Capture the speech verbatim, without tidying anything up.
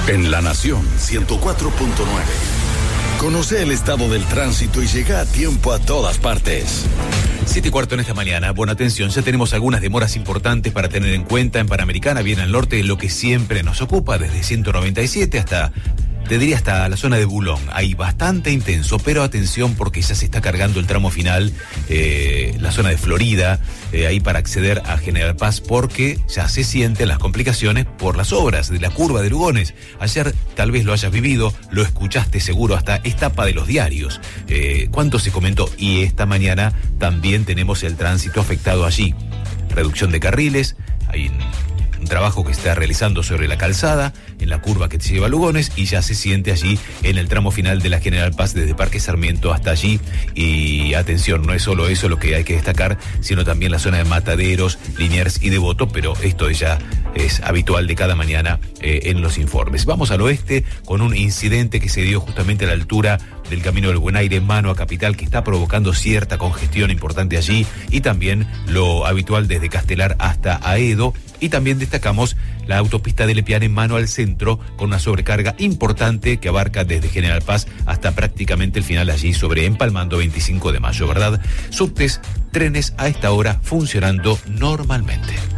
En La Nación ciento cuatro punto nueve. Conoce el estado del tránsito y llega a tiempo a todas partes. Siete y cuarto en esta mañana. Buena atención, ya tenemos algunas demoras importantes para tener en cuenta en Panamericana, bien al norte, lo que siempre nos ocupa, desde ciento noventa y siete hasta, te diría, hasta la zona de Bulón. Hay bastante intenso, pero atención porque ya se está cargando el tramo final, eh, la zona de Florida, eh, ahí para acceder a General Paz, porque ya se sienten las complicaciones por las obras de la curva de Lugones. Ayer tal vez lo hayas vivido, lo escuchaste seguro, hasta es tapa de los diarios. Eh, ¿Cuánto se comentó? Y esta mañana también tenemos el tránsito afectado allí. Reducción de carriles, hay un trabajo que está realizando sobre la calzada, en la curva que te lleva a Lugones, y ya se siente allí en el tramo final de la General Paz, desde Parque Sarmiento hasta allí. Y atención, no es solo eso lo que hay que destacar, sino también la zona de Mataderos, Liniers y Devoto, pero esto ya es habitual de cada mañana eh, en los informes. Vamos al oeste con un incidente que se dio justamente a la altura del Camino del Buen Aire, mano a Capital, que está provocando cierta congestión importante allí, y también lo habitual desde Castelar hasta Aedo. Y también destacamos la autopista de Lepiane en mano al centro, con una sobrecarga importante que abarca desde General Paz hasta prácticamente el final allí sobre Empalmando veinticinco de mayo, ¿verdad? Subtes, trenes a esta hora funcionando normalmente.